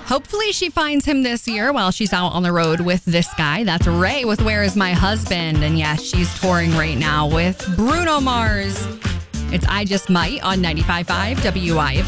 Hopefully she finds him this year while she's out on the road with this guy. That's Ray with Where Is My Husband? And yes, she's touring right now with Bruno Mars. It's I Just Might on 95.5 WIFC.